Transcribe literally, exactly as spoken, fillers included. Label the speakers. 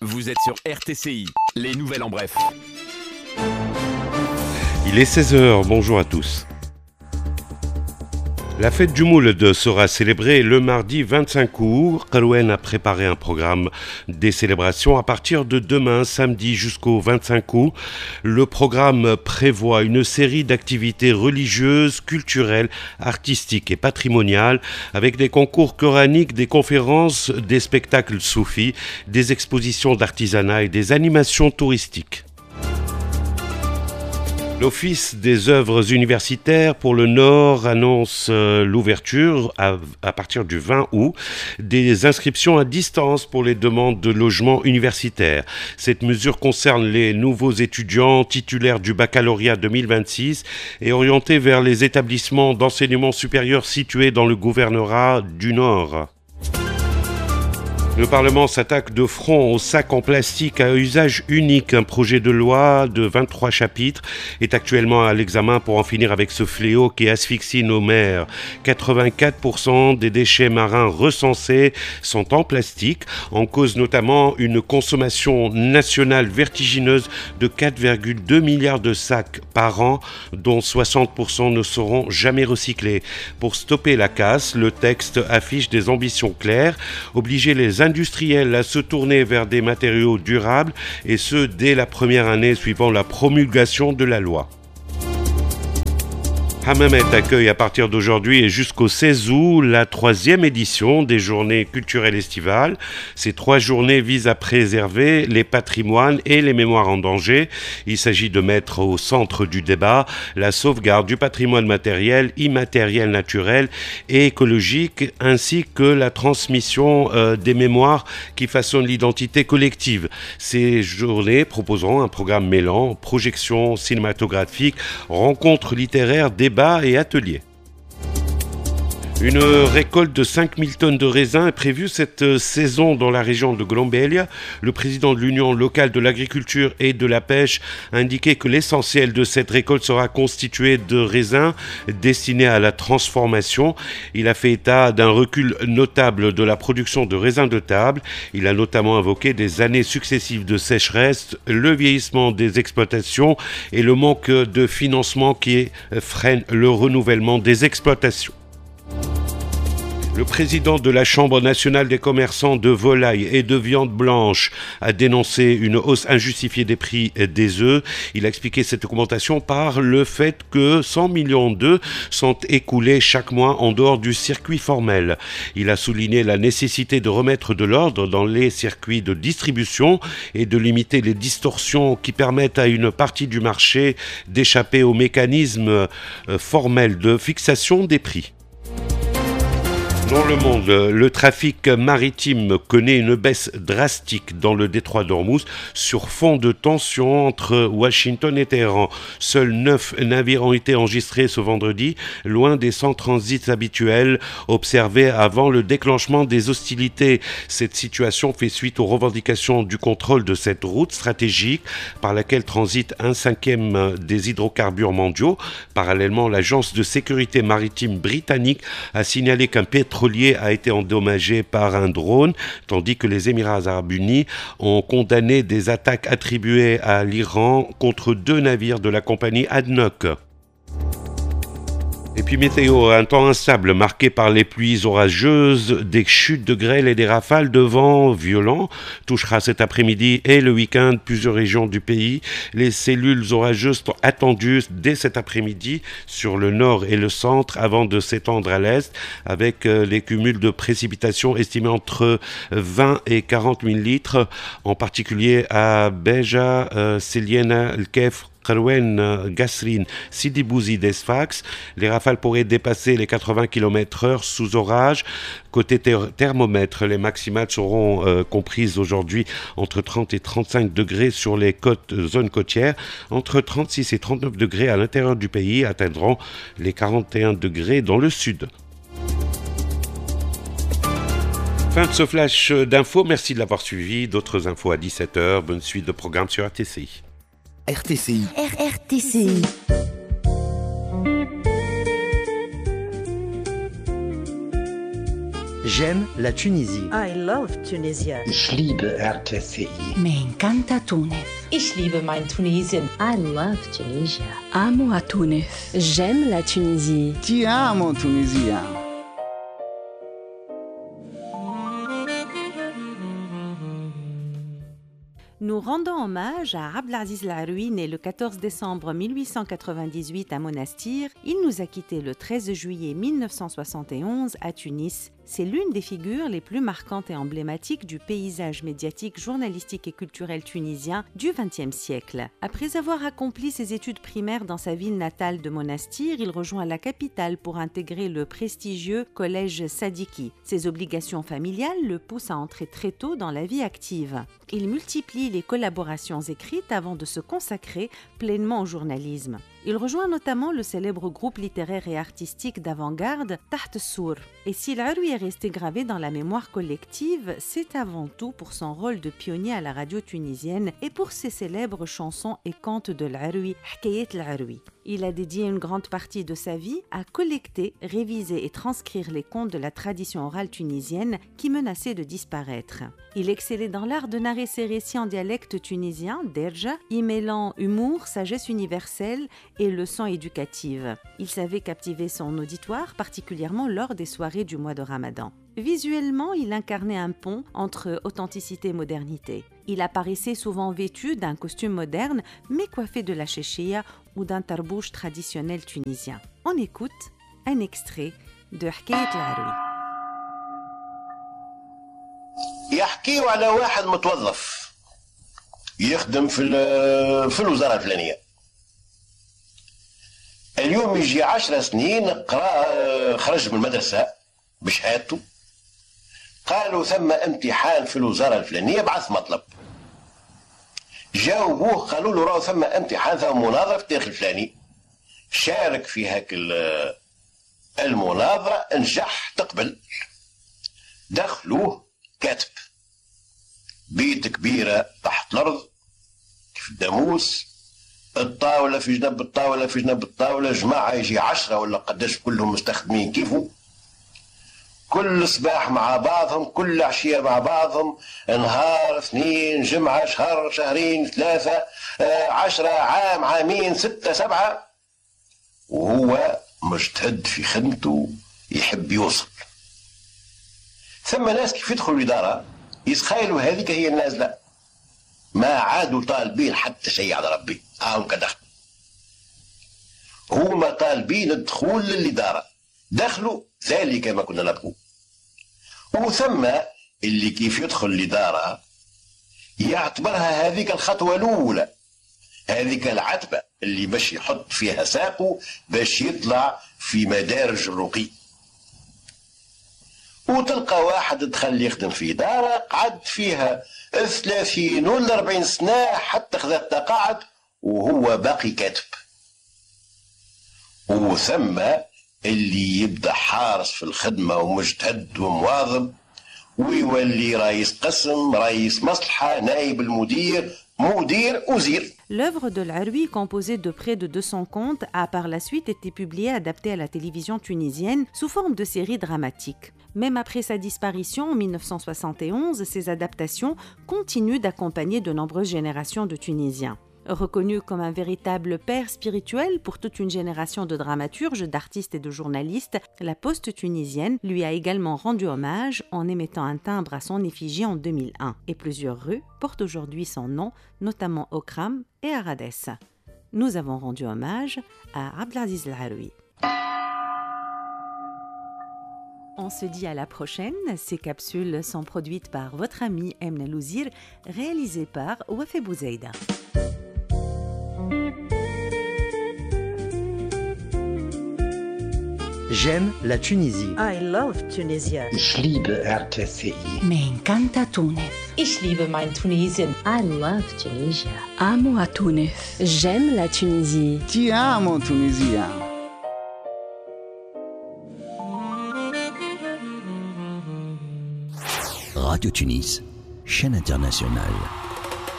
Speaker 1: Vous êtes sur R T C I, les nouvelles en bref.
Speaker 2: Il est seize heures, bonjour à tous. La fête du Mouled sera célébrée le mardi vingt-cinq août. Qarouen a préparé un programme des célébrations à partir de demain, samedi, jusqu'au vingt-cinq août. Le programme prévoit une série d'activités religieuses, culturelles, artistiques et patrimoniales, avec des concours coraniques, des conférences, des spectacles soufis, des expositions d'artisanat et des animations touristiques. L'Office des œuvres universitaires pour le Nord annonce euh, l'ouverture à, à partir du vingt août des inscriptions à distance pour les demandes de logement universitaire. Cette mesure concerne les nouveaux étudiants titulaires du baccalauréat deux mille vingt-six et orientés vers les établissements d'enseignement supérieur situés dans le gouvernorat du Nord. Le Parlement s'attaque de front aux sacs en plastique à usage unique. Un projet de loi de vingt-trois chapitres est actuellement à l'examen pour en finir avec ce fléau qui asphyxie nos mers. quatre-vingt-quatre pour cent des déchets marins recensés sont en plastique, en cause notamment une consommation nationale vertigineuse de quatre virgule deux milliards de sacs par an, dont soixante pour cent ne seront jamais recyclés. Pour stopper la casse, le texte affiche des ambitions claires, obliger les industriels à se tourner vers des matériaux durables, et ce dès la première année suivant la promulgation de la loi. Hammamet accueille à partir d'aujourd'hui et jusqu'au seize août la troisième édition des journées culturelles estivales. Ces trois journées visent à préserver les patrimoines et les mémoires en danger. Il s'agit de mettre au centre du débat la sauvegarde du patrimoine matériel, immatériel, naturel et écologique, ainsi que la transmission euh, des mémoires qui façonnent l'identité collective. Ces journées proposeront un programme mêlant projections cinématographiques, rencontres littéraires, débats et ateliers. Une récolte de cinq mille tonnes de raisins est prévue cette saison dans la région de Glombelia. Le président de l'Union locale de l'agriculture et de la pêche a indiqué que l'essentiel de cette récolte sera constitué de raisins destinés à la transformation. Il a fait état d'un recul notable de la production de raisins de table. Il a notamment invoqué des années successives de sécheresse, le vieillissement des exploitations et le manque de financement qui freine le renouvellement des exploitations. Le président de la Chambre nationale des commerçants de volailles et de viande blanche a dénoncé une hausse injustifiée des prix des œufs. Il a expliqué cette augmentation par le fait que cent millions d'œufs sont écoulés chaque mois en dehors du circuit formel. Il a souligné la nécessité de remettre de l'ordre dans les circuits de distribution et de limiter les distorsions qui permettent à une partie du marché d'échapper au mécanisme formel de fixation des prix. Dans le monde, le trafic maritime connaît une baisse drastique dans le détroit d'Ormuz sur fond de tension entre Washington et Téhéran. Seuls neuf navires ont été enregistrés ce vendredi, loin des cent transits habituels observés avant le déclenchement des hostilités. Cette situation fait suite aux revendications du contrôle de cette route stratégique par laquelle transite un cinquième des hydrocarbures mondiaux. Parallèlement, l'agence de sécurité maritime britannique a signalé qu'un pétrolier a été endommagé par un drone, tandis que les Émirats arabes unis ont condamné des attaques attribuées à l'Iran contre deux navires de la compagnie A D N O C. Et puis météo, un temps instable marqué par les pluies orageuses, des chutes de grêle et des rafales de vent violents touchera cet après-midi et le week-end plusieurs régions du pays. Les cellules orageuses sont attendues dès cet après-midi sur le nord et le centre avant de s'étendre à l'est avec les cumuls de précipitations estimés entre vingt et quarante mille litres, en particulier à Beja, euh, Seliena, El Kef, Qarouan, Gasserine, Sidi Bouzi, Sfax. Les rafales pourraient dépasser les quatre-vingts kilomètres heure sous orage. Côté ter- thermomètre, les maximales seront euh, comprises aujourd'hui entre trente et trente-cinq degrés sur les côtes, zones côtières. Entre trente-six et trente-neuf degrés à l'intérieur du pays, atteindront les quarante et un degrés dans le sud. Fin de ce flash d'infos, merci de l'avoir suivi. D'autres infos à dix-sept heures. Bonne suite de programme sur R T C I.
Speaker 3: R T C I.
Speaker 4: R T C I.
Speaker 3: G J'aime la Tunisie.
Speaker 4: I love Tunisia.
Speaker 5: Ich liebe R T C I.
Speaker 6: Me encanta Túnez.
Speaker 7: Ich liebe mein Tunesien.
Speaker 8: I love Tunisia.
Speaker 6: Amo a Túnez.
Speaker 9: J'aime la Tunisie.
Speaker 10: Ti amo Tunisia.
Speaker 11: Nous rendons hommage à Abdelaziz Al-Haroui, né le quatorze décembre mille huit cent quatre-vingt-dix-huit à Monastir. Il nous a quittés le treize juillet mille neuf cent soixante et onze à Tunis. C'est l'une des figures les plus marquantes et emblématiques du paysage médiatique, journalistique et culturel tunisien du vingtième siècle. Après avoir accompli ses études primaires dans sa ville natale de Monastir, il rejoint la capitale pour intégrer le prestigieux collège Sadiki. Ses obligations familiales le poussent à entrer très tôt dans la vie active. Il multiplie les collaborations écrites avant de se consacrer pleinement au journalisme. Il rejoint notamment le célèbre groupe littéraire et artistique d'avant-garde Taht Sour. Et si Al-Haroui est resté gravé dans la mémoire collective, c'est avant tout pour son rôle de pionnier à la radio tunisienne et pour ses célèbres chansons et contes de Al-Haroui, Hkayet Al-Haroui. Il a dédié une grande partie de sa vie à collecter, réviser et transcrire les contes de la tradition orale tunisienne qui menaçaient de disparaître. Il excellait dans l'art de narrer ses récits en dialecte tunisien, derja, y mêlant humour, sagesse universelle et leçons éducatives. Il savait captiver son auditoire, particulièrement lors des soirées du mois de Ramadan. Visuellement, il incarnait un pont entre authenticité et modernité. Il apparaissait souvent vêtu d'un costume moderne, mais coiffé de la chéchia ou d'un tarbouche traditionnel tunisien. On écoute un extrait de Hkayet Al-Haroui.
Speaker 12: يحكيوا على واحد متوظف يخدم في في الوزارة الفلانية. اليوم يجي عشر سنين قرا خرج من المدرسة بشهادته، قالوا ثم امتحان في الوزارة الفلانية بعث مطلب. جاوبوه قالوا له راه ثم امتحان ثم مناظرة في التاريخ الفلاني. شارك في هاك المناظرة، نجح تقبل. دخلوه كاتب بيت كبيرة تحت الأرض في الداموس، الطاولة في جنب الطاولة في جنب الطاولة، جماعة يجي عشرة ولا قداش كلهم مستخدمين كيفه، كل صباح مع بعضهم، كل عشية مع بعضهم، نهار اثنين جمعة شهر شهرين ثلاثة عشرة عام عامين ستة سبعة، وهو مجتهد في خدمته يحب يوصل. ثم ناس كيف يدخلوا الإدارة يتخيلوا هذيك هي النازلة، ما عادوا طالبين حتى شيء على ربي، هاهم كدخل. هما طالبين الدخول للإدارة، دخلوا ذلك ما كنا نبغوا. وثم اللي كيف يدخل الإدارة يعتبرها هذيك الخطوة الأولى، هذيك العتبة اللي باش يحط فيها ساقه باش يطلع في مدارج الرقي. وتلقى واحد دخل يخدم في إدارة قعد فيها ثلاثين ولا أربعين سنة حتى خذ التقاعد وهو باقي كاتب. وثم اللي يبدأ حارس في الخدمة ومجتهد ومواظب ويولي رئيس قسم، رئيس مصلحة، نائب المدير، مدير، وزير.
Speaker 11: L'œuvre de Al-Haroui, composée de près de deux cents contes, a par la suite été publiée et adaptée à la télévision tunisienne sous forme de séries dramatiques. Même après sa disparition en mille neuf cent soixante et onze, ces adaptations continuent d'accompagner de nombreuses générations de Tunisiens. Reconnu comme un véritable père spirituel pour toute une génération de dramaturges, d'artistes et de journalistes, la Poste tunisienne lui a également rendu hommage en émettant un timbre à son effigie en deux mille un. Et plusieurs rues portent aujourd'hui son nom, notamment Okram et Aradès. Nous avons rendu hommage à Abdelaziz Al-Haroui. On se dit à la prochaine. Ces capsules sont produites par votre ami Emna Louzir, réalisées par Wafé Bouzaïda.
Speaker 3: J'aime la Tunisie.
Speaker 4: I love Tunisia.
Speaker 5: Ich liebe R T C I.
Speaker 6: Me encanta Túnez.
Speaker 7: Ich liebe mein Tunesien.
Speaker 8: I love Tunisia.
Speaker 9: Amo a Túnez. J'aime la Tunisie.
Speaker 10: Ti amo Tunisia.
Speaker 1: Radio Tunis, chaîne internationale.